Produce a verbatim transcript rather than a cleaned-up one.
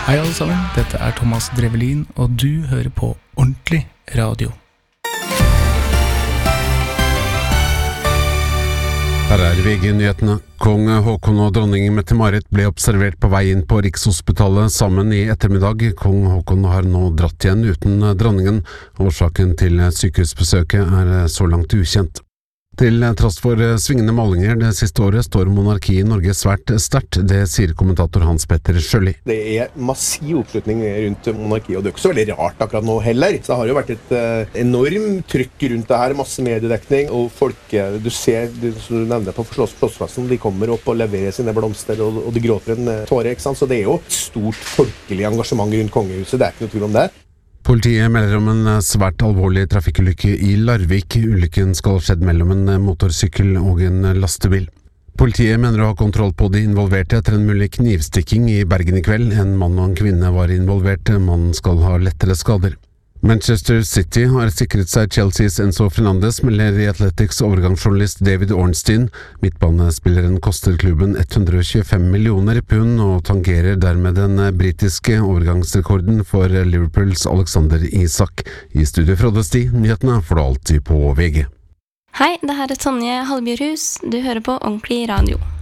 Hei alle sammen, dette er Thomas Drevelin, og du hører på Ordentlig Radio. Her er V G-nyhetene. Kong Håkon og dronning Mette-Marit ble observert på vei inn på Rikshospitalet sammen i ettermiddag. Kong Håkon har nå dratt igjen uten dronningen. Årsaken til sykehusbesøket er så langt ukjent. Til tross for svingende målinger det siste året står monarkiet i Norge svært sterkt, det sier kommentator Hans Petter Sjølli. Det er massiv oppslutning rundt monarkiet, og det er ikke så veldig rart akkurat nå heller. Så det har jo vært et uh, enormt trykk rundt det her, masse mediedekning, og folk, du ser, du, som du nevner på Slottsplassen, de kommer opp og leverer sine blomster, og, og de gråter en tåre, ikke sant? Så det er jo et stort folkelig engasjement rundt kongehuset, det er ikke noe tvil om det. Politiet melder om en svært alvorlig trafikkulykke i Larvik. Ulykken skal ha skjedd mellom en motorsykkel og en lastebil. Politiet mener å ha kontroll på de involverte etter en mulig knivstikking i Bergen i kveld. En mann og en kvinne var involvert. Mannen skal ha lettere skader. Manchester City har sikret seg Chelseas Enzo Fernandes, melder i Athletics overgangsjournalist David Ornstein. Midtbanespilleren koster klubben ett hundre og tjuefem millioner pund og tangerer dermed den britiske overgangsrekorden for Liverpools Alexander Isak. I studio Frode Sti, nyhetene får du alltid på V G. Hei, det her er Tonje Halbjørhus. Du hører på Ordentlig Radio.